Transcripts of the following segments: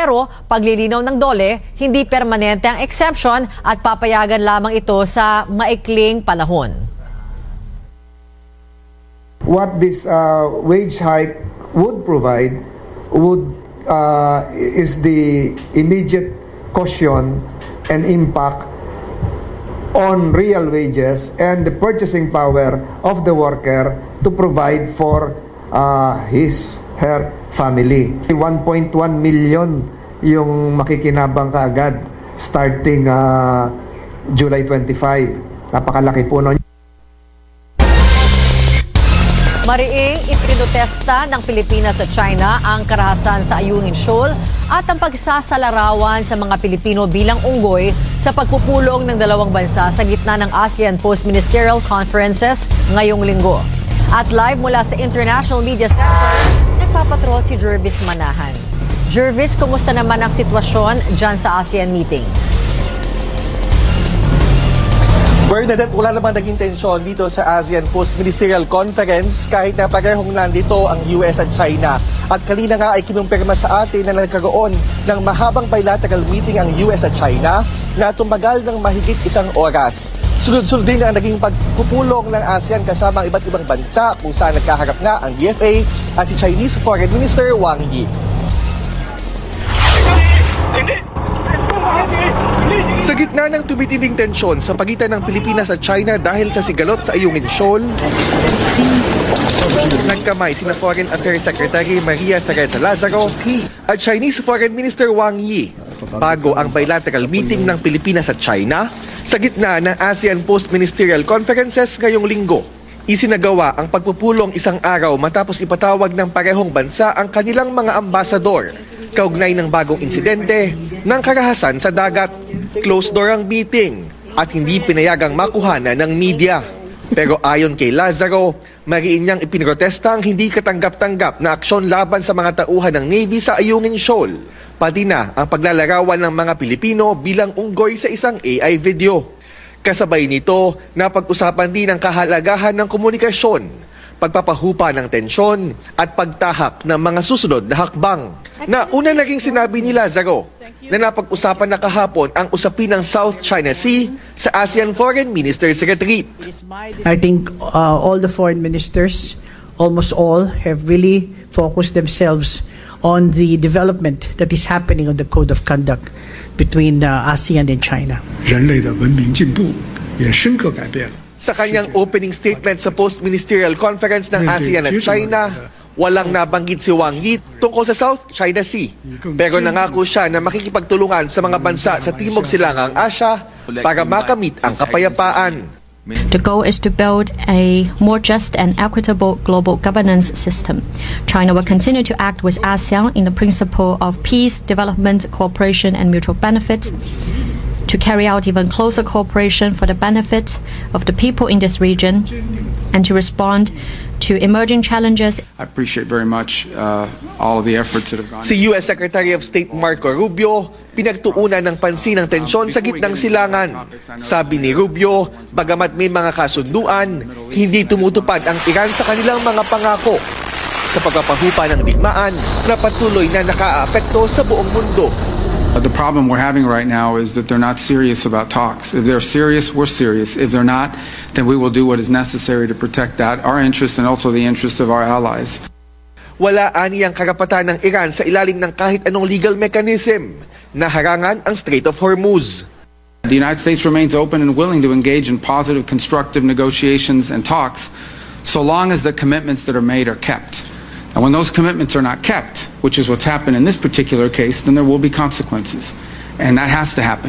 Pero paglilinaw ng DOLE, hindi permanente ang exemption at papayagan lamang ito sa maikling panahon. What this wage hike would provide is the immediate caution and impact on real wages and the purchasing power of the worker to provide for her family. 1.1 million yung makikinabang kaagad starting July 25. Napakalaki po nun. Mariing ipinotesta ng Pilipinas at China ang karahasan sa Ayungin Shoal at ang pagsasalarawan sa mga Pilipino bilang unggoy sa pagpupulong ng dalawang bansa sa gitna ng ASEAN Post-Ministerial Conferences ngayong linggo. At live mula sa International Media Center, nagpapatrol si Jervis Manahan. Jervis, kumusta naman ang sitwasyon dyan sa ASEAN meeting? Bernadette, wala namang naging tensyon dito sa ASEAN Post-Ministerial Conference kahit na parehong nandito ang US at China. At kanina nga ay kinumpirma sa atin na nagkaroon ng mahabang bilateral meeting ang US at China na tumagal ng mahigit 1 oras. Sunod-sunod din ang naging pagpupulong ng ASEAN kasama ang iba't ibang bansa kung saan nagkaharap nga ang DFA at si Chinese Foreign Minister Wang Yi. Sa gitna ng tumitinding tensyon sa pagitan ng Pilipinas at China dahil sa sigalot sa Ayungin Shoal, nagkamay sina Foreign Affairs Secretary Maria Teresa Lazaro at Chinese Foreign Minister Wang Yi bago ang bilateral meeting ng Pilipinas at China sa gitna ng ASEAN Post-Ministerial Conferences ngayong linggo. Isinagawa ang pagpupulong 1 araw matapos ipatawag ng parehong bansa ang kanilang mga ambasador kaugnay ng bagong insidente ng karahasan sa dagat. Closed door ang meeting at hindi pinayagang makuhanan ng media. Pero ayon kay Lazaro, mariin niyang ipinrotesta ang hindi katanggap-tanggap na aksyon laban sa mga tauhan ng Navy sa Ayungin Shoal, pati na ang paglalarawan ng mga Pilipino bilang unggoy sa isang AI video. Kasabay nito, napag-usapan din ang kahalagahan ng komunikasyon, pagpapahupa ng tensyon at pagtahak ng mga susunod na hakbang. Na una naging sinabi ni Lazaro na napag-usapan na kahapon ang usapin ng South China Sea sa ASEAN Foreign Ministers Retreat. I think all the foreign ministers, almost all, have really focused themselves on the development that is happening on the code of conduct between ASEAN and China. 人类的文明进步也深刻改变了。 Sa kanyang opening statement sa post-ministerial conference ng ASEAN at China, walang nabanggit si Wang Yi tungkol sa South China Sea. Pero nangako siya na makikipagtulungan sa mga bansa sa Timog Silangang Asya para makamit ang kapayapaan. The goal is to build a more just and equitable global governance system. China will continue to act with ASEAN in the principle of peace, development, cooperation, and mutual benefit, to carry out even closer cooperation for the benefit of the people in this region, and to respond to emerging challenges. I appreciate very much all of the efforts that have gone. Si US Secretary of State Marco Rubio, pinagtuunan ng pansin ng tensyon sa gitnang silangan. Sabi ni Rubio, bagamat may mga kasunduan, hindi tumutupad ang Iran sa kanilang mga pangako sa pagpapahupa ng digmaan na patuloy na nakaaapekto sa buong mundo. The problem we're having right now is that they're not serious about talks. If they're serious, we're serious. If they're not, then we will do what is necessary to protect our interest and also the interest of our allies. Wala ani ang karapatan ng Iran sa ilalim ng kahit anong legal mechanism na harangan ang Strait of Hormuz. The United States remains open and willing to engage in positive, constructive negotiations and talks so long as the commitments that are made are kept. And when those commitments are not kept, which is what's happened in this particular case, then there will be consequences. And that has to happen.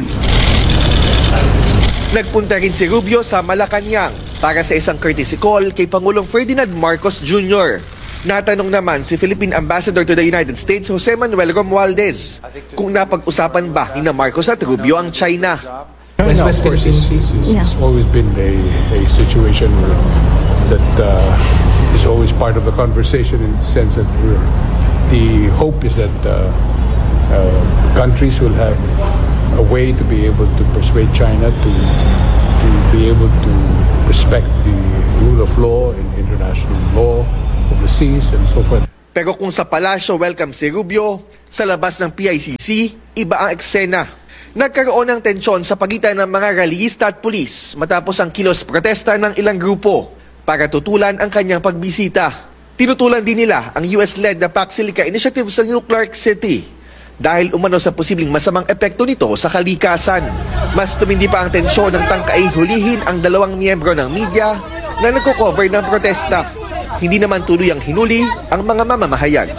Nagpunta rin si Rubio sa Malacanang para sa isang courtesy call kay Pangulong Ferdinand Marcos Jr. Natanong naman si Philippine Ambassador to the United States, Jose Manuel Romualdez, kung napag-usapan ba ni Marcos at Rubio ang China. China, of course, it's always been a situation that is always part of the conversation in the sense that the hope is that countries will have a way to be able to persuade China to be able to respect the rule of law and international law of the seas and so forth. Pero kung sa palasyo welcome si Rubio, sa labas ng PICC, iba ang eksena. Nagkaroon ng tensyon sa pagitan ng mga rallyista at pulis matapos ang kilos protesta ng ilang grupo para tutulan ang kanyang pagbisita. Tinutulan din nila ang US-led na Pax Silica Initiative sa New Clark City dahil umano sa posibleng masamang epekto nito sa kalikasan. Mas tumindi pa ang tensyon ng tangkay hulihin ang 2 miyembro ng media na nagko-cover ng protesta. Hindi naman tuluyang hinuli ang mga mamamahayag.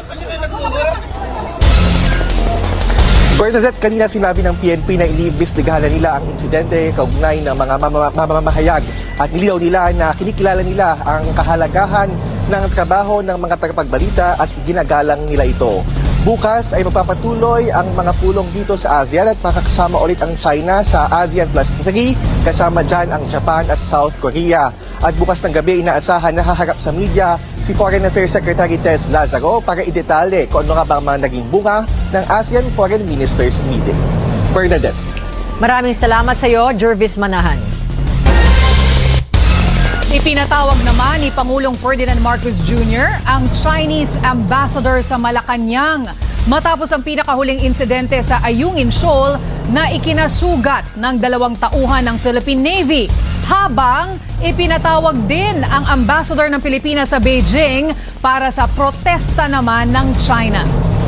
Bernadette, kanina sinabi ng PNP na iniimbestigahan na nila ang insidente kaugnay ng mga mamamahayag at nilinaw nila na kinikilala nila ang kahalagahan ng trabaho ng mga tagapagbalita at ginagalang nila ito. Bukas ay magpapatuloy ang mga pulong dito sa ASEAN at makakasama ulit ang China sa ASEAN Plus 3, kasama dyan ang Japan at South Korea. At bukas ng gabi inaasahan na haharap sa media si Foreign Affairs Secretary Tess Lazaro para idetalye kung ano nga ba ang mga naging bunga ng ASEAN Foreign Ministers Meeting. Bernadette. Maraming salamat sa iyo, Jervis Manahan. Ipinatawag naman ni Pangulong Ferdinand Marcos Jr. ang Chinese ambassador sa Malacanang matapos ang pinakahuling insidente sa Ayungin Shoal na ikinasugat ng 2 tauhan ng Philippine Navy. Habang ipinatawag din ang ambassador ng Pilipinas sa Beijing para sa protesta naman ng China.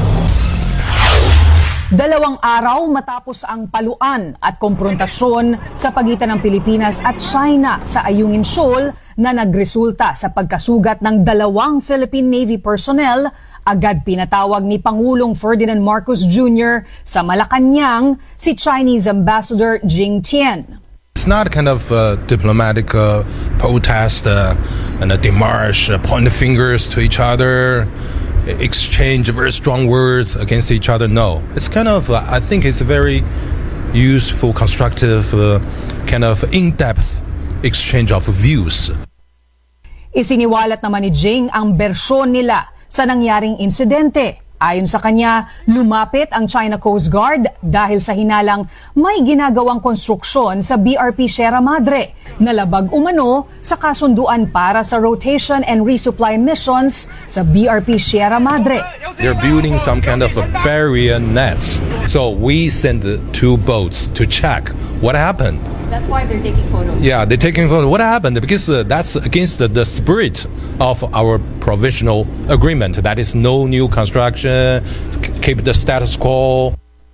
2 araw matapos ang paluan at komprontasyon sa pagitan ng Pilipinas at China sa Ayungin Shoal na nagresulta sa pagkasugat ng 2 Philippine Navy personnel, agad pinatawag ni Pangulong Ferdinand Marcos Jr. sa Malacanang si Chinese Ambassador Jing Tian. It's not a kind of diplomatic protest and a démarche, pointing fingers to each other, exchange very strong words against each other. No, it's kind of, I think it's a very useful, constructive, kind of in-depth exchange of views. Isiniwalat naman ni Jing ang bersyon nila sa nangyaring insidente. Ayon sa kanya, lumapit ang China Coast Guard dahil sa hinalang may ginagawang konstruksyon sa BRP Sierra Madre na labag umano sa kasunduan para sa rotation and resupply missions sa BRP Sierra Madre. They're building some kind of a barrier nets. So we sent 2 boats to check what happened. That's why they're taking photos. Yeah, they're taking photos. What happened? Because that's against the spirit of our provisional agreement. That is no new construction, keep the status quo.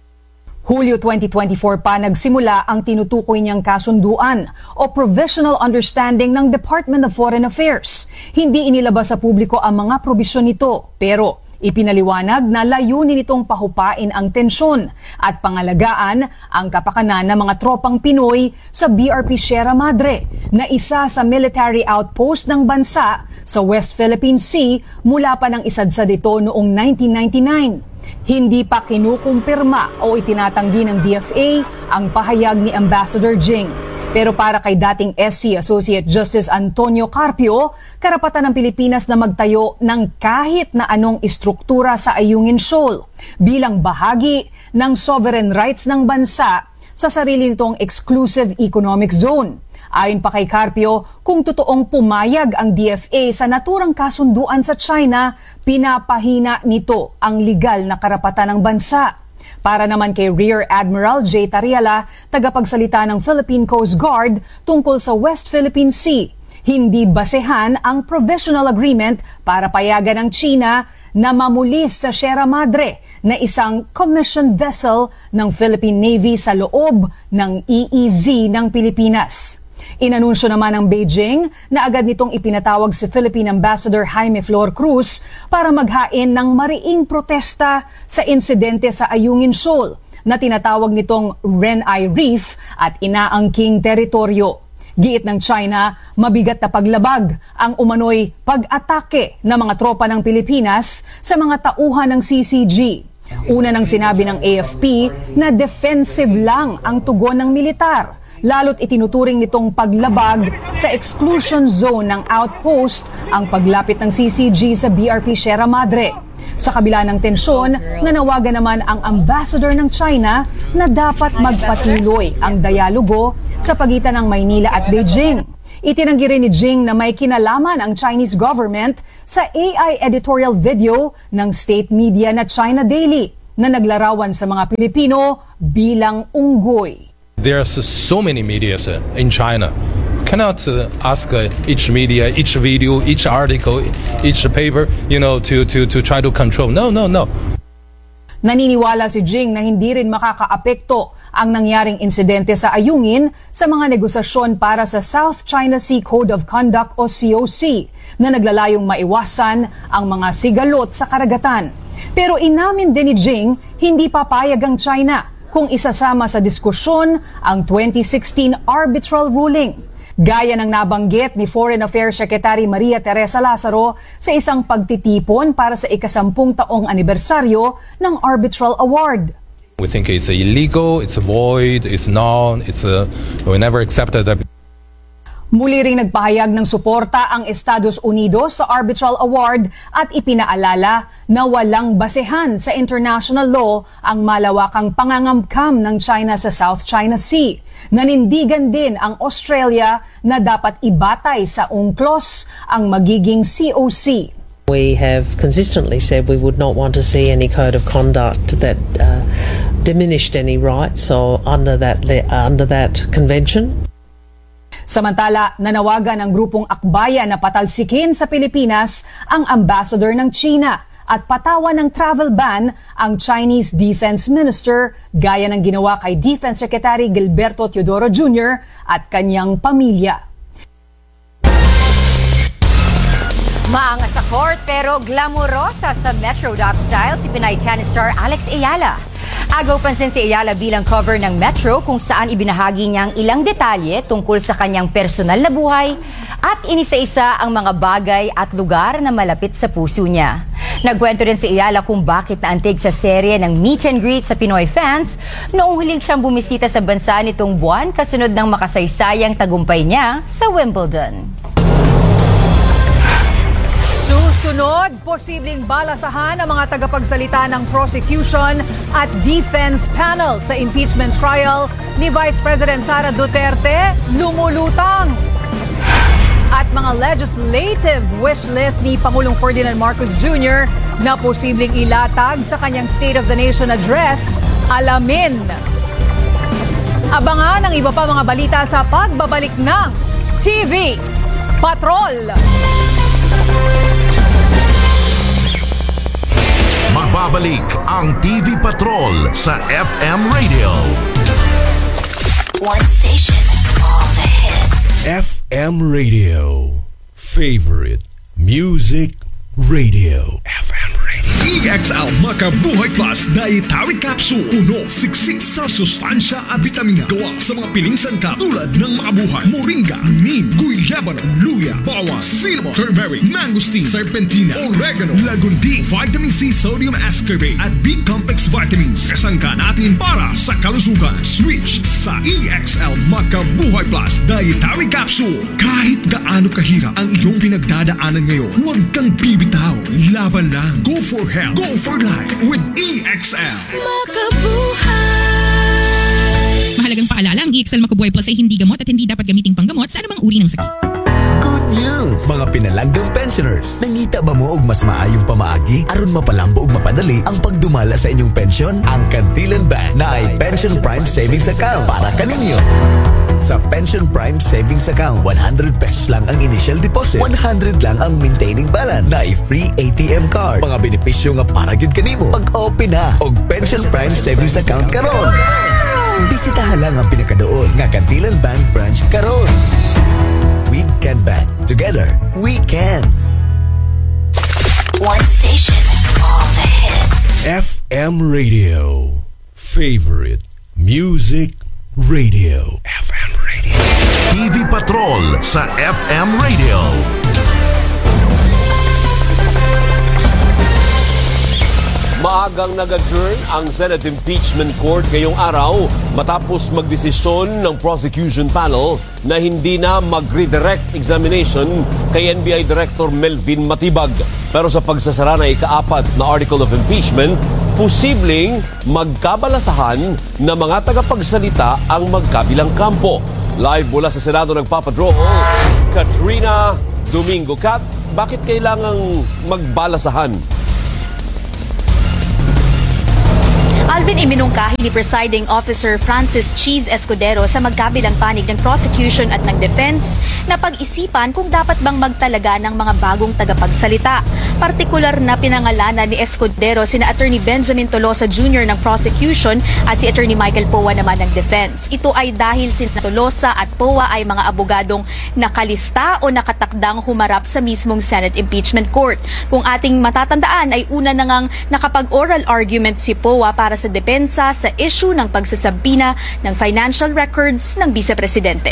Hulyo 2024 pa nagsimula ang tinutukoy niyang kasunduan o Provisional Understanding ng Department of Foreign Affairs. Hindi inilabas sa publiko ang mga probisyon nito, pero ipinaliwanag na layunin itong pahupain ang tensyon at pangalagaan ang kapakanan ng mga tropang Pinoy sa BRP Sierra Madre na isa sa military outpost ng bansa sa West Philippine Sea mula pa ng isadsad ito noong 1999. Hindi pa kinukumpirma o itinatanggi ng DFA ang pahayag ni Ambassador Jing. Pero para kay dating SC Associate Justice Antonio Carpio, karapatan ng Pilipinas na magtayo ng kahit na anong istruktura sa Ayungin Shoal bilang bahagi ng sovereign rights ng bansa sa sarili nitong exclusive economic zone. Ayon pa kay Carpio, kung totoong pumayag ang DFA sa naturang kasunduan sa China, pinapahina nito ang legal na karapatan ng bansa. Para naman kay Rear Admiral J. Tariala, tagapagsalita ng Philippine Coast Guard tungkol sa West Philippine Sea, hindi basehan ang provisional agreement para payagan ng China na mamulis sa Sierra Madre na isang commissioned vessel ng Philippine Navy sa loob ng EEZ ng Pilipinas. Inanunsyo naman ng Beijing na agad nitong ipinatawag si Philippine Ambassador Jaime Flor Cruz para maghain ng mariing protesta sa insidente sa Ayungin Shoal na tinatawag nitong Renai Reef at inaangking teritoryo. Giit ng China, mabigat na paglabag ang umano'y pag-atake ng mga tropa ng Pilipinas sa mga tauhan ng CCG. Una nang sinabi ng AFP na defensive lang ang tugon ng militar. Lalo't itinuturing nitong paglabag sa exclusion zone ng outpost ang paglapit ng CCG sa BRP Sierra Madre. Sa kabila ng tensyon, nanawagan naman ang ambassador ng China na dapat magpatuloy ang dialogo sa pagitan ng Maynila at Beijing. Itinanggi rin ni Jing na may kinalaman ang Chinese government sa AI editorial video ng state media na China Daily na naglarawan sa mga Pilipino bilang unggoy. There's so many medias in China. Cannot ask each media, each video, each article, each paper, to try to control. No. Naniniwala si Jing na hindi rin makakaapekto ang nangyaring insidente sa Ayungin sa mga negosasyon para sa South China Sea Code of Conduct o COC na naglalayong maiwasan ang mga sigalot sa karagatan. Pero inamin din ni Jing, hindi papayag ang China kung isasama sa diskusyon ang 2016 arbitral ruling. Gaya ng nabanggit ni Foreign Affairs Secretary Maria Teresa Lazaro sa isang pagtitipon para sa ika-10 taong anibersaryo ng Arbitral Award. We think it's illegal, it's void, it's null, we never accepted that. Muli ring nagpahayag ng suporta ang Estados Unidos sa Arbitral Award at ipinaalala na walang basehan sa international law ang malawakang pangangamkam ng China sa South China Sea. Nanindigan din ang Australia na dapat ibatay sa UNCLOS ang magiging COC. We have consistently said we would not want to see any code of conduct that diminished any rights or under that convention. Samantala, nanawagan ng grupong Akbayan na patalsikin sa Pilipinas ang ambassador ng China at patawan ng travel ban ang Chinese Defense Minister gaya ng ginawa kay Defense Secretary Gilberto Teodoro Jr. at kanyang pamilya. Maangas sa court pero glamorosa sa Metro Dot style si Pinay tennis star Alex Ayala. Agaw pansin si Ayala bilang cover ng Metro kung saan ibinahagi niya ang ilang detalye tungkol sa kanyang personal na buhay at inisa-isa ang mga bagay at lugar na malapit sa puso niya. Nagkwento rin si Ayala kung bakit naantig sa serye ng meet and greet sa Pinoy fans noong huling siyang bumisita sa bansa nitong buwan kasunod ng makasaysayang tagumpay niya sa Wimbledon. Susunod, posibleng balasahan ang mga tagapagsalita ng prosecution at defense panel sa impeachment trial ni Vice President Sara Duterte, lumulutang. At mga legislative wishlist ni Pangulong Ferdinand Marcos Jr. na posibleng ilatag sa kanyang State of the Nation address, alamin. Abangan ang iba pa mga balita sa pagbabalik ng TV Patrol. Magbabalik ang TV Patrol sa FM Radio. One station, all the hits. FM Radio. Favorite Music Radio. FM Radio. EXL Makabuhay Plus Dietary Capsule. Puno, siksik sa sustansya at vitamina. Gawa sa mga piling sangkap tulad ng Makabuhay, Moringa, Neem, Guyabano, Luya, Bawang, Cinnamon, Turmeric, Mangosteen, Serpentina, Oregano, Lagundi, Vitamin C, Sodium Ascorbate at B-Complex Vitamins. Kasangka natin para sa kalusugan. Switch sa EXL Makabuhay Plus Dietary Capsule. Kahit gaano kahirap ang iyong pinagdadaanan ngayon, huwag kang bibitaw. Laban lang. Go for health. Go for life with EXL. Makabuhay! Mahalagang paalala, ang EXL Makabuhay Plus ay hindi gamot at hindi dapat gamiting panggamot sa anumang uri ng sakit. Good news! Mga pinalanggang pensioners, nangita ba mo og mas maayong pamaagi aron mapalambo og mapadali ang pagdumala sa inyong pensyon? Ang Kantilan Bank na ay Pension Prime Savings Account para kaninyo. Sa Pension Prime Savings Account, 100 pesos lang ang initial deposit, 100 lang ang maintaining balance, na free ATM card. Mga benepisyo nga para gyud kanimo pag-open na og Pension Prime Savings Account karon. Bisitahan lang ang pinakadoon nga Kantilan Bank branch karon. We can bank. Together, we can. One station, all the hits. FM Radio. Favorite Music Radio. FM Radio. TV Patrol sa FM Radio. Maagang nag-adjourn ang Senate Impeachment Court ngayong araw matapos magdesisyon ng prosecution panel na hindi na mag-redirect examination kay NBI Director Melvin Matibag. Pero sa pagsasara na ika-4 na Article of Impeachment, posibleng magkabalasahan na mga tagapagsalita ang magkabilang kampo. Live mula sa Senado nagpapadraw, Katrina Domingo. Kat, bakit kailangang magbalasahan? Alvin, iminungkahi ni Presiding Officer Francis Cheese Escudero sa magkabilang panig ng prosecution at ng defense na pag-isipan kung dapat bang magtalaga ng mga bagong tagapagsalita. Partikular na pinangalanan ni Escudero sina Attorney Benjamin Tolosa Jr. ng prosecution at si Attorney Michael Poa naman ng defense. Ito ay dahil sina Tolosa at Poa ay mga abogadong nakalista o nakatakdang humarap sa mismong Senate Impeachment Court. Kung ating matatandaan ay una na ngang nakapag-oral argument si Poa para sa depensa sa issue ng pagsasabina ng financial records ng Vice Presidente.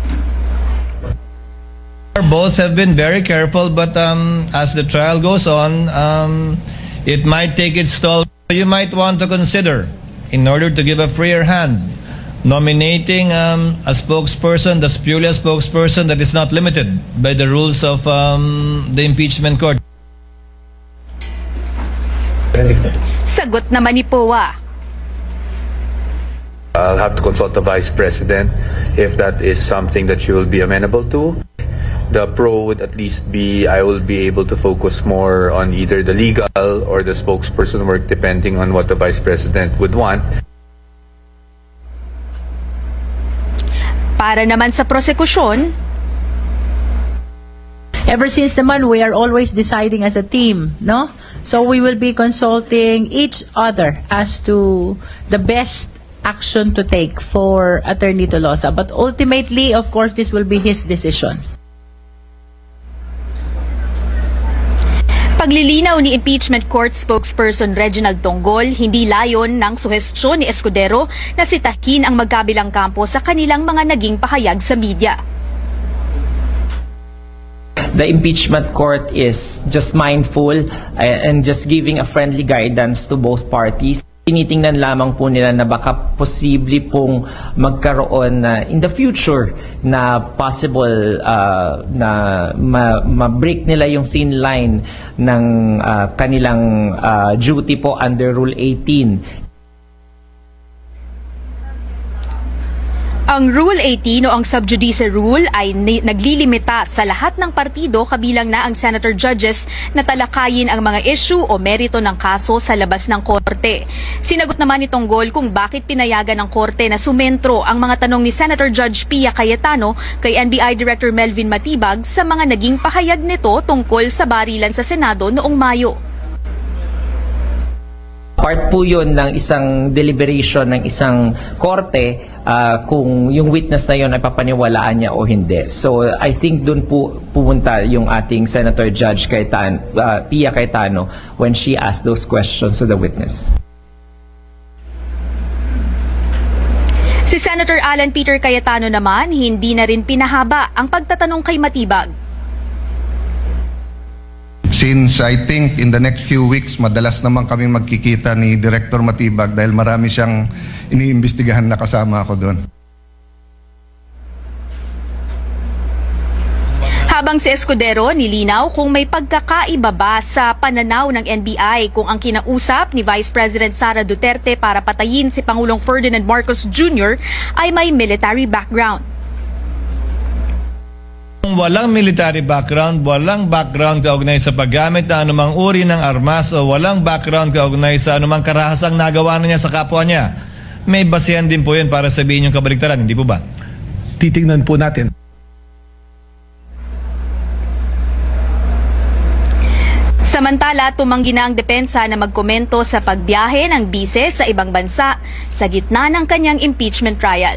Both have been very careful, but as the trial goes on, it might take its toll. You might want to consider, in order to give a freer hand, nominating a spokesperson that's purely a spokesperson that is not limited by the rules of the impeachment court. Sagot naman ni Poa. I'll have to consult the Vice President if that is something that she will be amenable to. The pro would at least be I will be able to focus more on either the legal or the spokesperson work depending on what the Vice President would want. Para naman sa prosekusyon, ever since naman, we are always deciding as a team, no? So we will be consulting each other as to the best action to take for Attorney Tolosa. But ultimately, of course, this will be his decision. Paglilinaw ni Impeachment Court spokesperson Reginald Tonggol, hindi layon ng suhestyon ni Escudero na sitahin ang magkabilang kampo sa kanilang mga naging pahayag sa media. The impeachment court is just mindful and just giving a friendly guidance to both parties. Tinitingnan lamang po nila na baka posible pong magkaroon in the future na possible na ma-break nila yung thin line ng kanilang duty po under Rule 18. Ang Rule 18 o ang Sub Judice Rule ay naglilimita sa lahat ng partido kabilang na ang senator judges na talakayin ang mga issue o merito ng kaso sa labas ng korte. Sinagot naman ni Tonggol kung bakit pinayagan ng korte na sumentro ang mga tanong ni Senator Judge Pia Cayetano kay NBI Director Melvin Matibag sa mga naging pahayag nito tungkol sa barilan sa Senado noong Mayo. Part po yun ng isang deliberation ng isang korte kung yung witness na yun ay papaniwalaan niya o hindi. So I think dun po pumunta yung ating Senator Judge Pia Cayetano when she asked those questions to the witness. Si Senator Alan Peter Cayetano naman, hindi na rin pinahaba ang pagtatanong kay Matibag. Since I think in the next few weeks, madalas naman kami magkikita ni Director Matibag dahil marami siyang iniimbestigahan na kasama ako doon. Habang si Escudero nilinaw kung may pagkakaiba ba sa pananaw ng NBI kung ang kinausap ni Vice President Sara Duterte para patayin si Pangulong Ferdinand Marcos Jr. ay may military background. Walang military background, walang background kaugnay sa paggamit na anumang uri ng armas o walang background kaugnay sa anumang karahasang nagawa na niya sa kapwa niya. May basehan din po yun para sabihin yung kabaligtaran, hindi po ba? Titingnan po natin. Samantala, tumanggi na ang depensa na magkomento sa pagbiyahe ng bise sa ibang bansa sa gitna ng kanyang impeachment trial.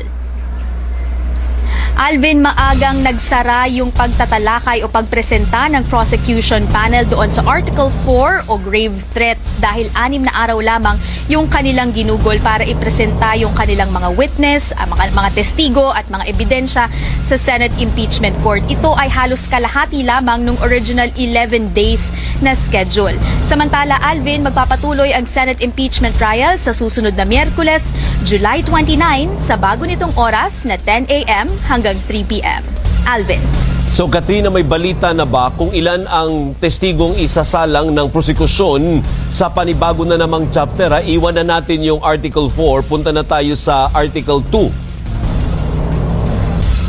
Alvin, maagang nagsara yung pagtatalakay o pagpresenta ng prosecution panel doon sa Article 4 o grave threats dahil 6 na araw lamang yung kanilang ginugol para ipresenta yung kanilang mga witness, mga testigo at mga ebidensya sa Senate Impeachment Court. Ito ay halos kalahati lamang nung original 11 days na schedule. Samantala, Alvin, magpapatuloy ang Senate Impeachment Trial sa susunod na Miyerkules, July 29 sa bago nitong oras na 10 a.m. hanggang 3 p.m. Alvin. So Katrina, may balita na ba kung ilan ang testigong isasalang ng prosekusyon sa panibago na namang chapter? Iwan na natin yung Article 4, punta na tayo sa Article 2.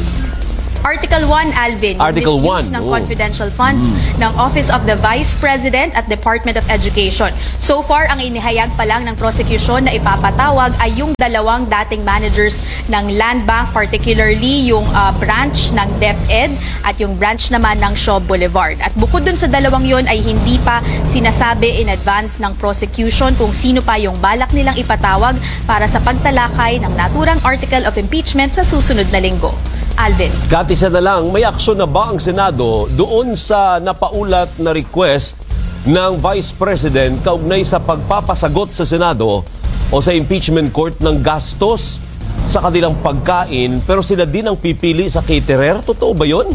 Article 1, Alvin, Article misuse 1, ng confidential funds ng Office of the Vice President at Department of Education. So far, ang inihayag pa lang ng prosecution na ipapatawag ay yung dalawang dating managers ng Land Bank, particularly yung branch ng DepEd at yung branch naman ng Shaw Boulevard. At bukod dun sa dalawang yon ay hindi pa sinasabi in advance ng prosecution kung sino pa yung balak nilang ipatawag para sa pagtalakay ng naturang article of impeachment sa susunod na linggo. Alvin. Katisa na lang, may aksyon na ba ang Senado doon sa napaulat na request ng Vice President kaugnay sa pagpapasagot sa Senado o sa impeachment court ng gastos sa kanilang pagkain pero sila din ang pipili sa caterer? Totoo ba yun?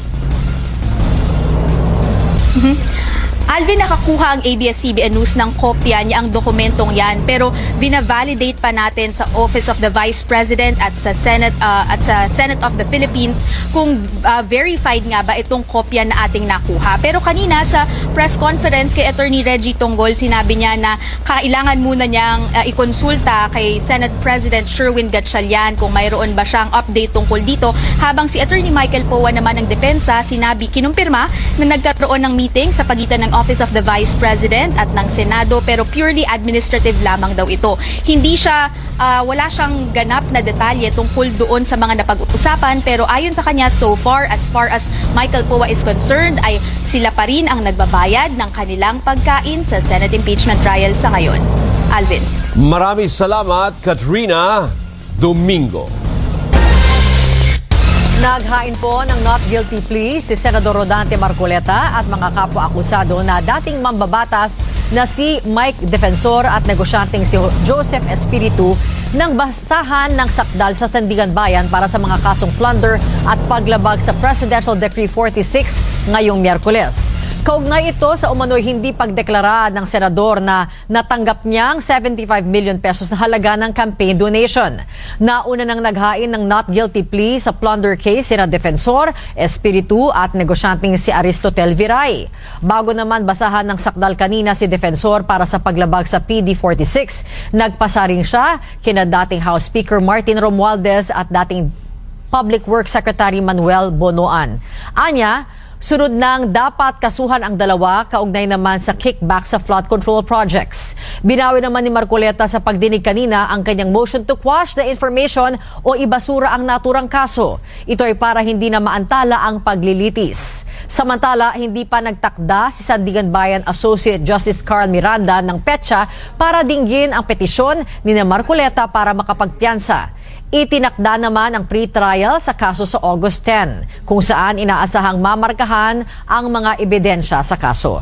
Alvin, nakakuha ang ABS-CBN News ng kopya niya ang dokumentong yan pero binavalidate pa natin sa Office of the Vice President at sa Senate of the Philippines kung verified nga ba itong kopya na ating nakuha. Pero kanina sa press conference kay Attorney Reggie Tonggol, sinabi niya na kailangan muna niyang ikonsulta kay Senate President Sherwin Gatchalian kung mayroon ba siyang update tungkol dito, habang si Attorney Michael Poa naman ng Depensa kinumpirma na nagkaroon ng meeting sa pagitan ng Office of the Vice President at ng Senado pero purely administrative lamang daw ito. Hindi siya, wala siyang ganap na detalye tungkol doon sa mga napag-uusapan pero ayon sa kanya, so far as Michael Poa is concerned ay sila pa rin ang nagbabayad ng kanilang pagkain sa Senate impeachment trial sa ngayon. Alvin. Maraming salamat, Katrina Domingo. Naghain po ng not guilty plea si Senador Rodante Marcoleta at mga kapwa-akusado na dating mambabatas na si Mike Defensor at negosyanteng si Joseph Espiritu ng basahan ng sakdal sa Sandigan Bayan para sa mga kasong plunder at paglabag sa Presidential Decree 46 ngayong Miyerkules. Kaugnay ito sa umano'y hindi pagdeklara ng senador na natanggap niyang 75 million pesos na halaga ng campaign donation. Nauna nang naghain ng not guilty plea sa plunder case sina Defensor, Espiritu at negosyanteng si Aristotel Viray. Bago naman basahan ng sakdal kanina si Defensor para sa paglabag sa PD 46, nagpasa rin siya kina dating House Speaker Martin Romualdez at dating Public Works Secretary Manuel Bonoan. Anya, sunod nang dapat kasuhan ang dalawa kaugnay naman sa kickback sa flood control projects. Binawi naman ni Marcoleta sa pagdinig kanina ang kanyang motion to quash the information o ibasura ang naturang kaso. Ito ay para hindi na maantala ang paglilitis. Samantala, hindi pa nagtakda si Sandigan Bayan Associate Justice Carl Miranda ng petsa para dinggin ang petisyon ni Marcoleta para makapagpiyansa. Itinakda naman ang pre-trial sa kaso sa August 10, kung saan inaasahang mamarkahan ang mga ebidensya sa kaso.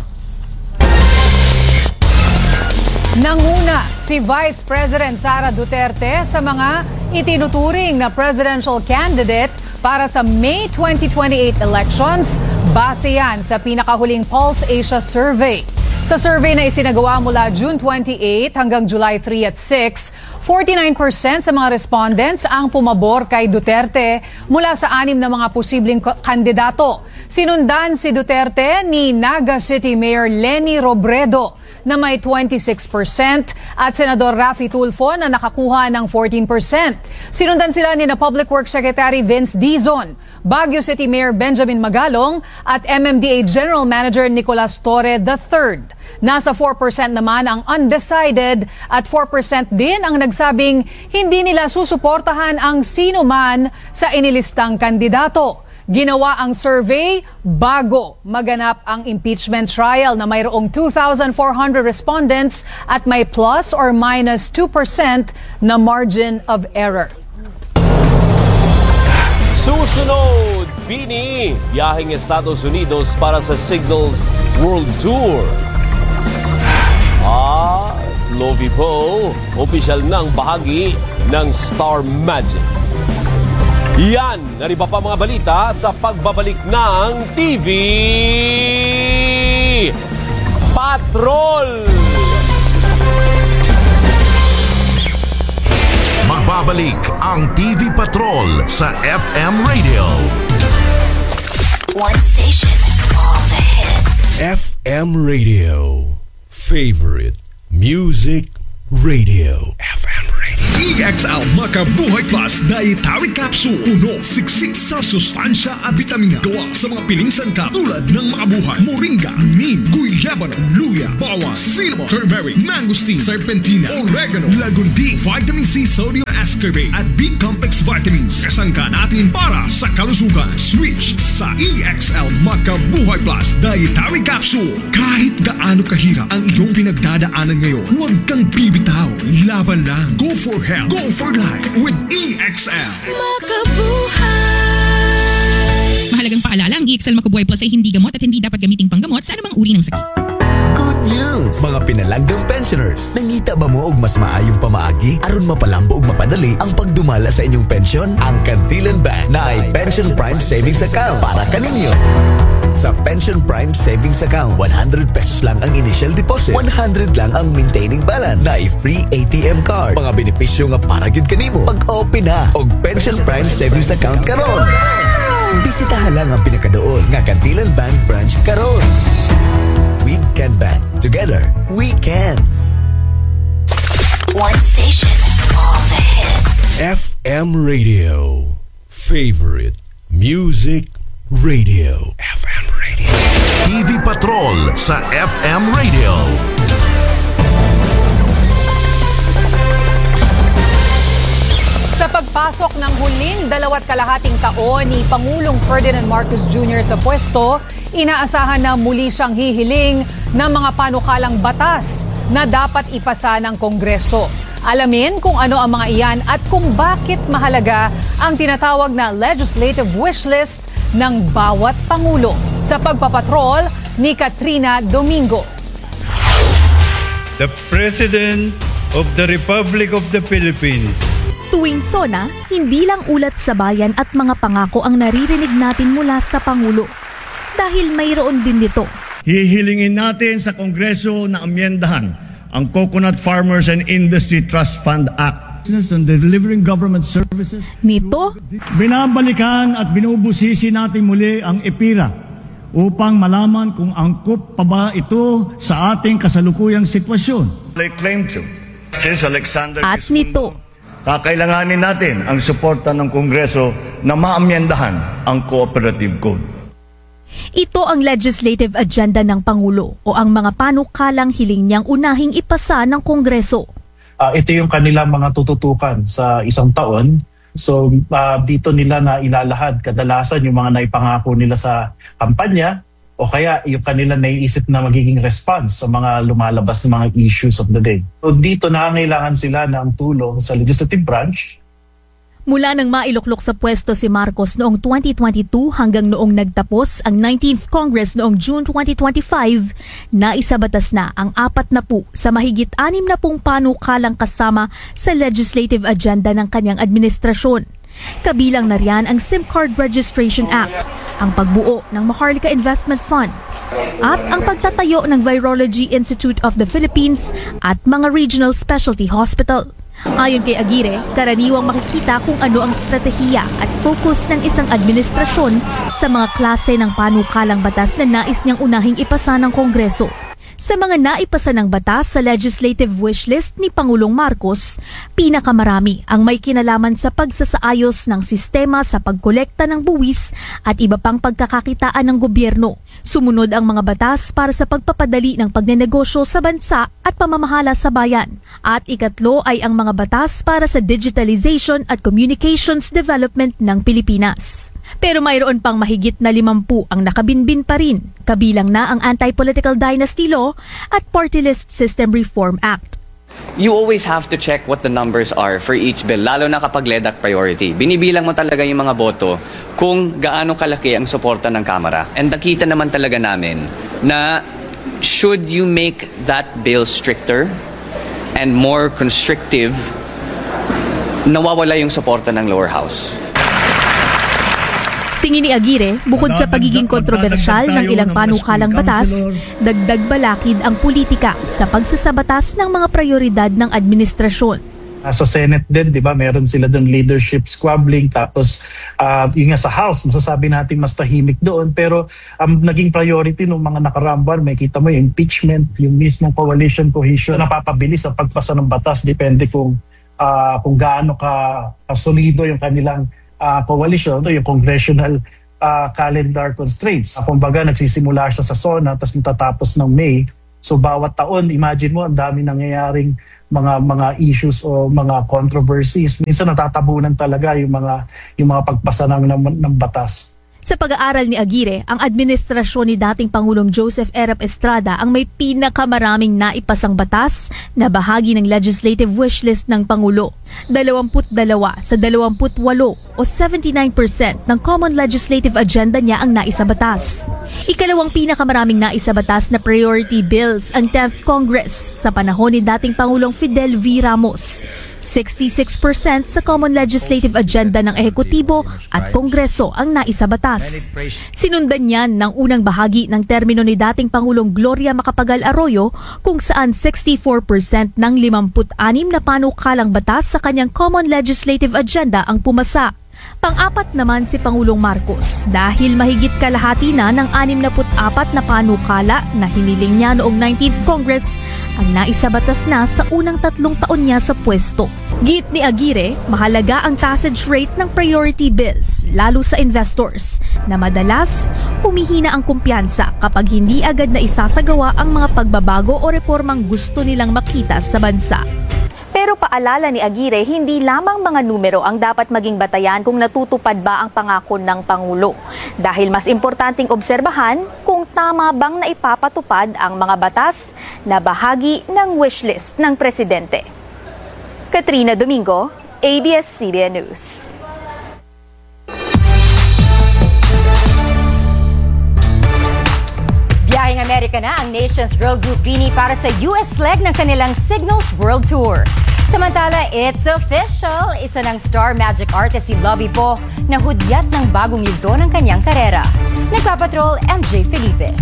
Nanguna si Vice President Sara Duterte sa mga itinuturing na presidential candidate para sa May 2028 elections, base yan sa pinakahuling Pulse Asia survey. Sa survey na isinagawa mula June 28 hanggang July 3 at 6, 49% sa mga respondents ang pumabor kay Duterte mula sa 6 na mga posibleng kandidato. Sinundan si Duterte ni Naga City Mayor Leni Robredo na may 26% at Senador Raffy Tulfo na nakakuha ng 14%. Sinundan sila ni Public Works Secretary Vince Dizon, Baguio City Mayor Benjamin Magalong at MMDA General Manager Nicolas Torre III. Nasa 4% naman ang undecided at 4% din ang nagsabing hindi nila susuportahan ang sino man sa inilistang kandidato. Ginawa ang survey bago maganap ang impeachment trial na mayroong 2,400 respondents at may plus or minus 2% na margin of error. Susunod, Bini, biyaheng Estados Unidos para sa Signals World Tour. Lovie Poe, opisyal ng bahagi ng Star Magic. Yan, nariba pa mga balita sa pagbabalik ng TV Patrol. Magbabalik ang TV Patrol sa FM Radio. One station, all the hits. FM Radio. Favorite Music Radio. FM Radio. EXL Makabuhay Plus Dietary Capsule. Puno, siksik sa sustansya at vitamina. Gawa sa mga piling sangkap tulad ng makabuhay, moringa, neem, guyabano, luya, bawang, cinnamon, turmeric, mangosteen, serpentina, oregano, lagundi, vitamin C, sodium ascorbate at B-complex vitamins. Kasangka natin para sa kalusugan. Switch sa EXL Makabuhay Plus Dietary Capsule. Kahit gaano kahirap ang iyong pinagdadaanan ngayon, huwag kang bibitaw. Laban lang. Go for health. Go for life with EXL. Mahalagang paalala, ang EXL Macabuhay Plus ay hindi gamot at hindi dapat gamiting panggamot sa anumang uri ng sakit. Good news! Mga pinalanggang pensioners, nangita ba mo og mas maayong pamaagi aron mapalambo og mapadali ang pagdumala sa inyong pensyon? Ang Kantilan Bank na ay Pension Prime Savings Account para kaninyo. Sa Pension Prime Savings Account, 100 pesos lang ang initial deposit, 100 lang ang maintaining balance, na free ATM card. Mga benepisyo nga para gyud kanimo pag-open na og Pension Prime Savings Account karon. Bisitahan lang ang pinakadoon nga Kantilan Bank branch karon. We can bank. Together, we can. One station, all the hits. FM Radio. Favorite Music Radio. FM Radio. TV Patrol sa FM Radio. Sa pagpasok ng huling 2.5 taon ni Pangulong Ferdinand Marcos Jr. sa pwesto, inaasahan na muli siyang hihiling ng mga panukalang batas na dapat ipasa ng Kongreso. Alamin kung ano ang mga iyan at kung bakit mahalaga ang tinatawag na legislative wishlist ng bawat Pangulo. Sa pagpapatrol ni Katrina Domingo. The President of the Republic of the Philippines. Tuwing SONA, hindi lang ulat sa bayan at mga pangako ang naririnig natin mula sa Pangulo. Dahil mayroon din dito. Hihilingin natin sa Kongreso na amyendahan ang Coconut Farmers and Industry Trust Fund Act and delivering government services. Nito, binabalikan at binubusisi natin muli ang EPIRA upang malaman kung angkop pa ba ito sa ating kasalukuyang sitwasyon. At nito, kakailanganin natin ang suporta ng Kongreso na maamyendahan ang Cooperative Code. ito ang legislative agenda ng Pangulo o ang mga panukalang hiling niyang unahing ipasa ng Kongreso. Ito yung kanilang mga tututukan sa isang taon. So dito nila na ilalahad kadalasan yung mga naipangako nila sa kampanya o kaya yung kanila naiisip na magiging response sa mga lumalabas na mga issues of the day. So dito nangangailangan sila ng tulong sa legislative branch. Mula nang mailuklok sa pwesto si Marcos noong 2022 hanggang noong nagtapos ang 19th Congress noong June 2025, naisabatas na ang 40 sa mahigit 60 panukalang kasama sa legislative agenda ng kanyang administrasyon. Kabilang na riyan ang SIM Card Registration Act, ang pagbuo ng Maharlika Investment Fund, at ang pagtatayo ng Virology Institute of the Philippines at mga regional specialty hospital. Ayon kay Aguirre, karaniwang makikita kung ano ang estratehiya at focus ng isang administrasyon sa mga klase ng panukalang batas na nais niyang unahing ipasa ng Kongreso. Sa mga naipasa ng batas sa legislative wishlist ni Pangulong Marcos, pinakamarami ang may kinalaman sa pagsasaayos ng sistema sa pagkolekta ng buwis at iba pang pagkakakitaan ng gobyerno. Sumunod ang mga batas para sa pagpapadali ng pagnenegosyo sa bansa at pamamahala sa bayan. At ikatlo ay ang mga batas para sa digitalization at communications development ng Pilipinas. Pero mayroon pang mahigit na 50 ang nakabinbin pa rin, kabilang na ang Anti-Political Dynasty Law at Party List System Reform Act. You always have to check what the numbers are for each bill, lalo na kapag LEDAC priority. Binibilang mo talaga yung mga boto kung gaano kalaki ang suporta ng Kamara. And nakita naman talaga namin na should you make that bill stricter and more constrictive, nawawala yung suporta ng lower house. Tingin ni Aguirre, bukod sa pagiging kontrobersyal ng ilang panukalang batas, dagdag balakid ang politika sa pagsasabatas ng mga prioridad ng administrasyon. Sa Senate din, di ba, meron sila doon leadership squabbling, tapos yung nga sa House, masasabi natin mas tahimik doon, pero naging priority ng mga nakaramban, may kita mo yung impeachment, yung mismong coalition cohesion, napapabilis ang pagpasa ng batas, depende kung kung gaano ka-solido yung kanilang coalition, yung congressional calendar constraints. Kumbaga, nagsisimula siya sa SONA, tapos natatapos ng May. So bawat taon, imagine mo, ang dami nangyayaring mga issues o mga controversies. Minsan natatabunan talaga yung mga pagpasa ng batas. Sa pag-aaral ni Aguirre, ang administrasyon ni dating Pangulong Joseph Erap Estrada ang may pinakamaraming naipasang batas na bahagi ng legislative wishlist ng Pangulo. 22 sa 28 o 79% ng common legislative agenda niya ang naisabatas. Ikalawang pinakamaraming naisabatas na priority bills ang 10th Congress sa panahon ni dating Pangulong Fidel V. Ramos. 66% sa common legislative agenda ng ehekutibo at kongreso ang naisabatas. Sinundan niyan ng unang bahagi ng termino ni dating Pangulong Gloria Macapagal Arroyo kung saan 64% ng 56 na panukalang batas sa kanyang common legislative agenda ang pumasa. Pang-apat naman si Pangulong Marcos dahil mahigit kalahati na ng 64 na panukala na hiniling niya noong 19th Congress ang naisabatas na sa unang 3 taon niya sa pwesto. Git ni Aguirre, mahalaga ang passage rate ng priority bills, lalo sa investors, na madalas humihina ang kumpiyansa kapag hindi agad na isasagawa ang mga pagbabago o reformang gusto nilang makita sa bansa. Pero paalala ni Aguirre, hindi lamang mga numero ang dapat maging batayan kung natutupad ba ang pangako ng Pangulo. Dahil mas importanteng obserbahan kung tama bang naipapatupad ang mga batas na bahagi ng wishlist ng Presidente. Katrina Domingo, ABS-CBN News. Biyaheng Amerika na ang nation's girl group BINI para sa US leg ng kanilang Signals World Tour. Samantala, it's official. Isa ng Star Magic artist si Lovie Po na hudyat ng bagong yugto ng kanyang karera. Nagpapatrol, MJ Felipe.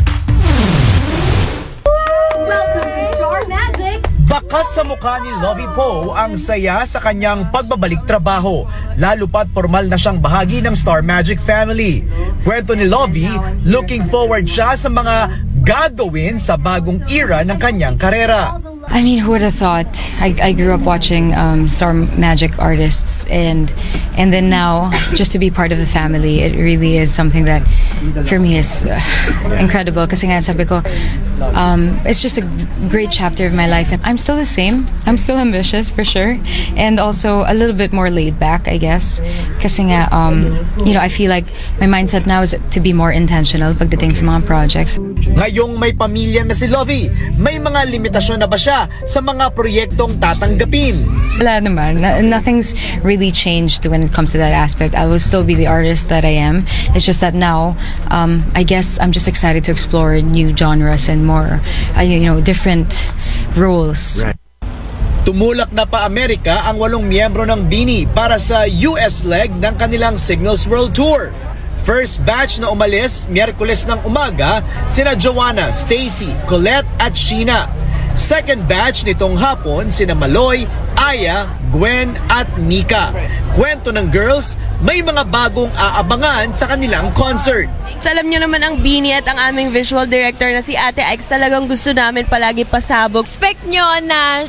Welcome to Star Magic! Bakas sa mukha ni Lovie Po ang saya sa kanyang pagbabalik trabaho, lalo pat formal na siyang bahagi ng Star Magic family. Kwento ni Lovie, looking forward siya sa mga gagawin sa bagong era ng kanyang karera. I mean, who would have thought? I grew up watching Star Magic artists, and then now just to be part of the family, it really is something that for me is incredible. Kasi nga sabi ko, it's just a great chapter of my life, and I'm still the same. I'm still ambitious for sure, and also a little bit more laid back, I guess. Kasi nga, I feel like my mindset now is to be more intentional pagdating sa mga projects. Ngayong may pamilya na si Lovie, may mga limitasyon na ba siya sa mga proyektong tatanggapin? Wala naman. Nothing's really changed when it comes to that aspect. I will still be the artist that I am. It's just that now, I guess I'm just excited to explore new genres and more, different roles. Right. Tumulak na pa Amerika ang 8 miyembro ng BINI para sa US leg ng kanilang Signals World Tour. First batch na umalis Miyerkules ng umaga sina Joanna, Stacy, Colette at Sheena. Second batch nitong hapon sina Maloy, Aya, Gwen at Nika. Kwento ng girls, may mga bagong aabangan sa kanilang concert. Alam nyo naman ang BINI at ang aming visual director na si Ate Ix, talagang gusto namin palagi pasabog. Expect nyo na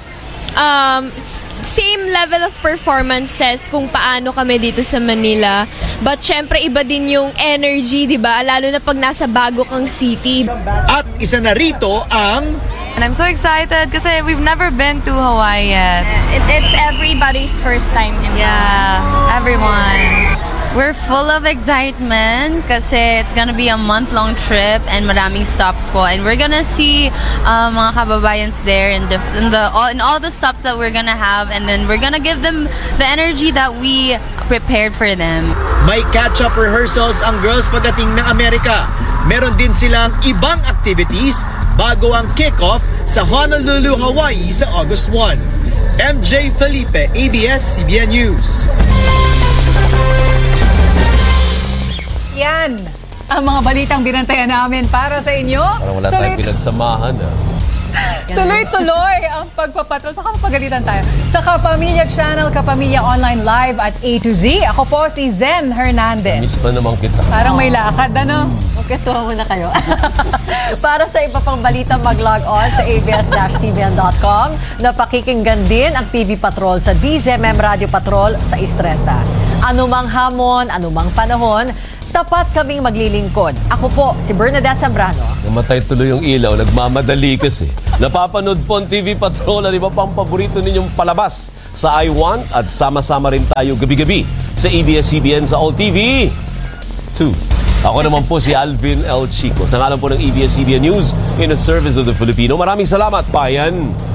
same level of performances kung paano kami dito sa Manila. But syempre iba din yung energy, di ba? Lalo na pag nasa bago kang city. At isa na rito ang... And I'm so excited kasi we've never been to Hawaii yet. It's everybody's first time in Hawaii. Yeah, everyone. We're full of excitement kasi it's gonna be a month-long trip and maraming stops po. And we're gonna see mga kababayans there in all the stops that we're gonna have, and then we're gonna give them the energy that we prepared for them. May catch-up rehearsals ang girls pagdating ng Amerika. Meron din silang ibang activities bago ang kick-off sa Honolulu, Hawaii sa August 1. MJ Felipe, ABS-CBN News. Yan ang mga balitang binantayan namin para sa inyo. Parang wala tayong pinagsamahan. Tuloy-tuloy ang pagpapatrol. Baka mapagalitan tayo. Sa Kapamilya Channel, Kapamilya Online Live at A to Z. Ako po si Zen Hernandez. Miss pa naman kita. Parang may lakad, ano? Magkwentuhan muna kayo. Para sa iba pang balita, mag-log on sa abs-cbn.com na pakikinggan din ang TV Patrol sa DZMM Radio Patrol sa Istreta. Anumang hamon, anumang panahon, tapat kaming maglilingkod. Ako po, si Bernadette Zambrano. Namatay tuloy yung ilaw, nagmamadali kasi. Napapanood po ang TV Patrol at iba pang paborito ninyong palabas sa I Want at sama-sama rin tayo gabi-gabi sa ABS-CBN sa All TV 2. Ako naman po si Alvin L. Chico. Sa ngalan po ng ABS-CBN News in the service of the Filipino. Maraming salamat, bayan!